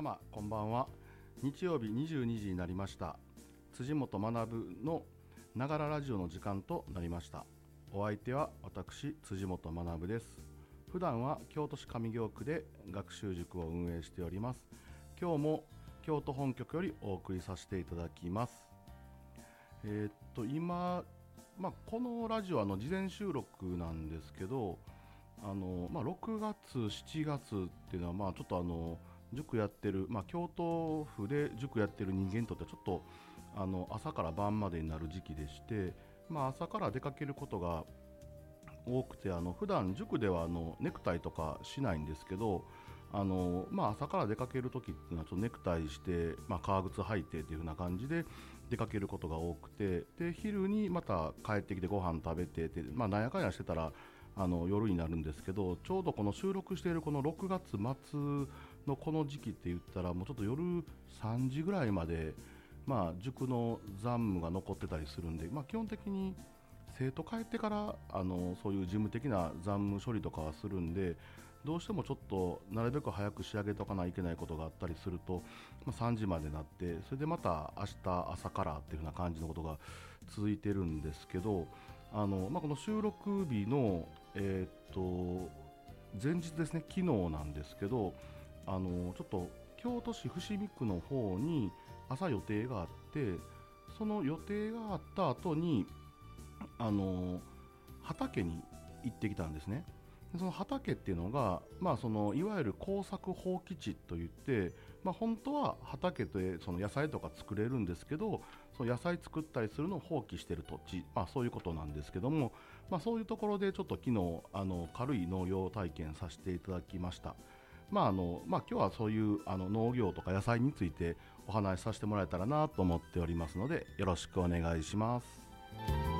様こんばんは。日曜日22時になりました。辻本学のながらラジオの時間となりました。お相手は私辻本学です。普段は京都市上京区で学習塾を運営しております。今日も京都本局よりお送りさせていただきます。今、このラジオは事前収録なんですけど、6月7月っていうのはちょっと塾やってる、京都府で塾やってる人間にとってはちょっと朝から晩までになる時期でして、朝から出かけることが多くて、普段塾ではネクタイとかしないんですけど、朝から出かけるときっていうのはちょっとネクタイして、革靴履いてっていう風な感じで出かけることが多くて、で昼にまた帰ってきてご飯食べてって、なんやかんやしてたら夜になるんですけど、ちょうどこの収録しているこの6月末のこの時期って言ったらもうちょっと夜3時ぐらいまで、塾の残務が残ってたりするんで、基本的に生徒帰ってからそういう事務的な残務処理とかはするんで、どうしてもちょっとなるべく早く仕上げとかないといけないことがあったりすると、3時までなって、それでまた明日朝からっていう風な感じのことが続いてるんですけど、この収録日の、前日ですね、昨日なんですけど、ちょっと京都市伏見区の方に朝予定があって、その予定があった後に畑に行ってきたんですね。でその畑っていうのが、いわゆる耕作放棄地といって、本当は畑でその野菜とか作れるんですけど、その野菜作ったりするのを放棄している土地、そういうことなんですけども、そういうところでちょっと昨日軽い農業体験させていただきました。今日はそういう農業とか野菜についてお話しさせてもらえたらなと思っておりますので、よろしくお願いします。